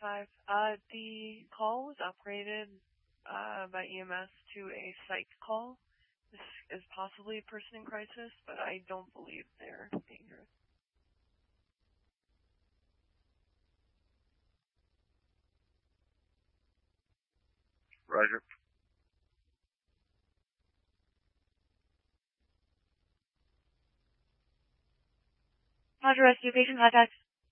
5. The call was upgraded by EMS to a psych call. This is possibly a person in crisis, but I don't believe they're dangerous. Roger. Roger, rescue patient contact.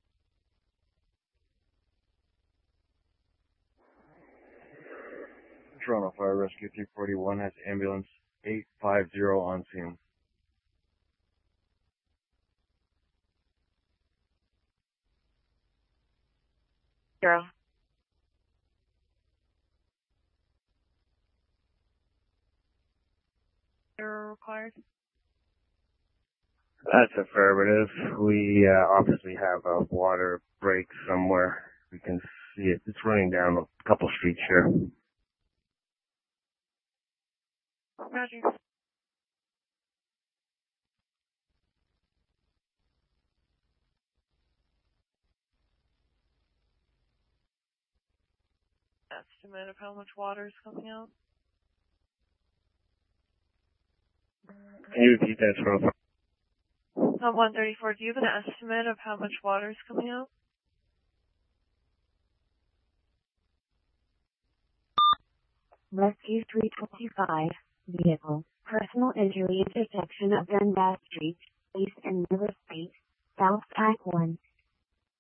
Toronto Fire Rescue 341 has ambulance 850 on scene. Zero. Required? That's affirmative. We obviously have a water break somewhere. We can see it. It's running down a couple streets here. Roger. Estimate of how much water is coming out? Can you repeat that, Toronto? 134, do you have an estimate of how much water is coming out? Rescue 325, vehicle, personal injury intersection of Dundas Street, East and River Street, South Type 1.